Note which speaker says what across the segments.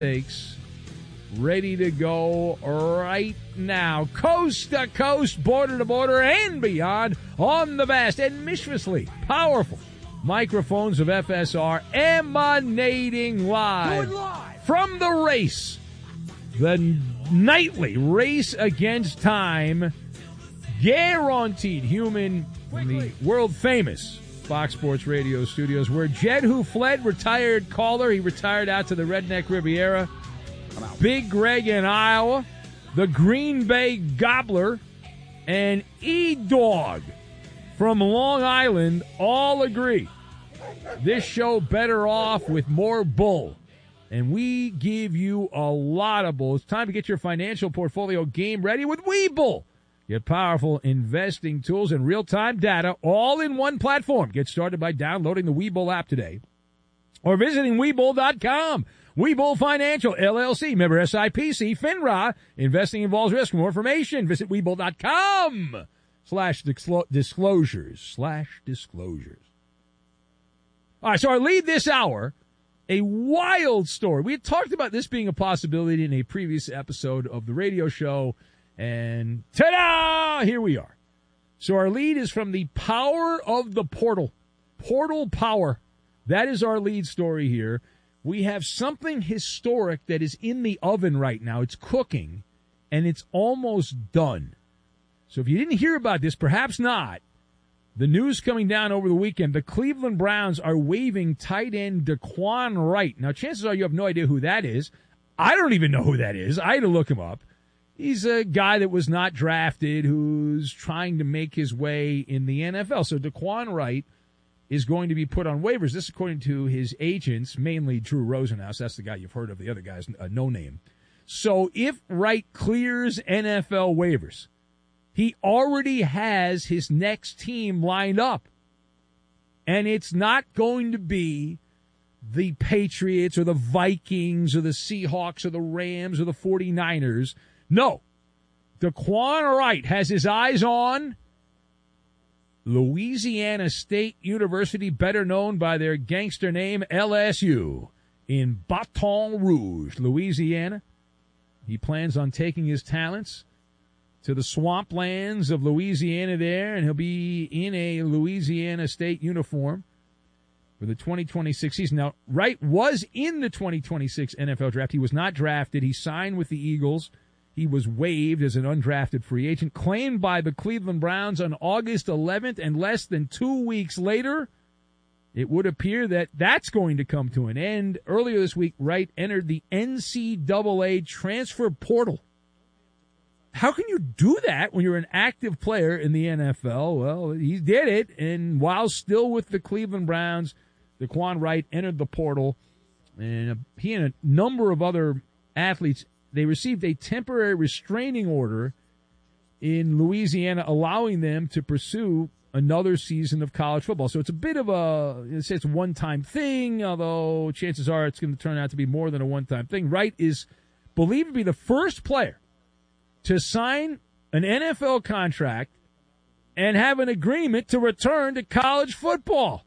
Speaker 1: Takes ready to go right now, coast to coast, border to border, and beyond on the vast and mischievously powerful microphones of FSR, emanating live from the race, the nightly race against time, guaranteed human from the world famous Fox Sports Radio studios, where Jed, who fled, retired caller. He retired out to the Redneck Riviera. Big Greg in Iowa, the Green Bay Gobbler, and E-Dog from Long Island all agree this show better off with more bull. And we give you a lot of bull. It's time to get your financial portfolio game ready with Webull. Get powerful investing tools and real-time data all in one platform. Get started by downloading the Webull app today or visiting Webull.com. Webull Financial, LLC, member SIPC, FINRA. Investing involves risk. For more information, visit Webull.com/disclosures. All right, so our lead this hour, a wild story. We had talked about this being a possibility in a previous episode of the radio show, and ta-da! Here we are. So our lead is from the power of the portal. Portal power. That is our lead story here. We have something historic that is in the oven right now. It's cooking, and it's almost done. So if you didn't hear about this, perhaps not. The news coming down over the weekend, the Cleveland Browns are waiving tight end Daquan Wright. Now, chances are you have no idea who that is. I don't even know who that is. I had to look him up. He's a guy that was not drafted who's trying to make his way in the NFL. So Daquan Wright is going to be put on waivers. This, according to his agents, mainly Drew Rosenhaus. That's the guy you've heard of. The other guy's no name. So if Wright clears NFL waivers, he already has his next team lined up. And it's not going to be the Patriots or the Vikings or the Seahawks or the Rams or the 49ers. No. Daquan Wright has his eyes on Louisiana State University, better known by their gangster name, LSU, in Baton Rouge, Louisiana. He plans on taking his talents to the swamplands of Louisiana there, and he'll be in a Louisiana State uniform for the 2026 season. Now, Wright was in the 2026 NFL draft. He was not drafted. He signed with the Eagles. He was waived as an undrafted free agent, claimed by the Cleveland Browns on August 11th, and less than 2 weeks later, it would appear that that's going to come to an end. Earlier this week, Wright entered the NCAA transfer portal. How can you do that when you're an active player in the NFL? Well, he did it, and while still with the Cleveland Browns, Daquan Wright entered the portal, and he and a number of other athletes, they received a temporary restraining order in Louisiana, allowing them to pursue another season of college football. So it's a bit of it's a one-time thing, although chances are it's going to turn out to be more than a one-time thing. Wright is believed to be the first player to sign an NFL contract and have an agreement to return to college football.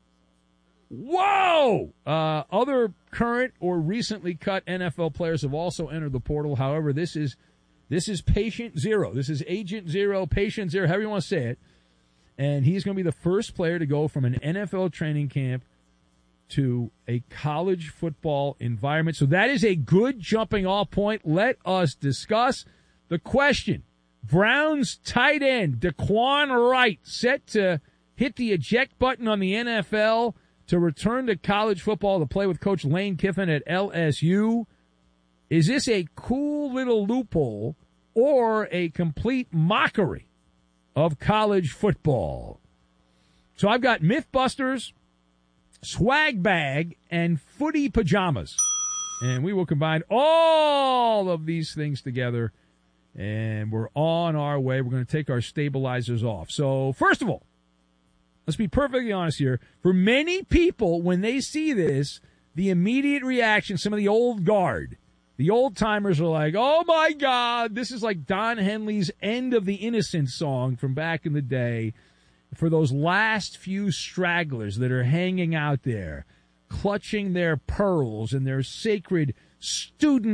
Speaker 1: Whoa! Other current or recently cut NFL players have also entered the portal. However, this is patient zero. This is agent zero, patient zero, however you want to say it. And he's going to be the first player to go from an NFL training camp to a college football environment. So that is a good jumping off point. Let us discuss the question. Browns tight end Daquan Wright set to hit the eject button on the NFL to return to college football to play with Coach Lane Kiffin at LSU. Is this a cool little loophole or a complete mockery of college football? So I've got Mythbusters, Swag Bag, and Footy Pajamas. And we will combine all of these things together, and we're on our way. We're going to take our stabilizers off. So first of all, let's be perfectly honest here. For many people, when they see this, the immediate reaction, some of the old guard, the old-timers are like, oh, my God, this is like Don Henley's End of the Innocents song from back in the day. For those last few stragglers that are hanging out there, clutching their pearls and their sacred student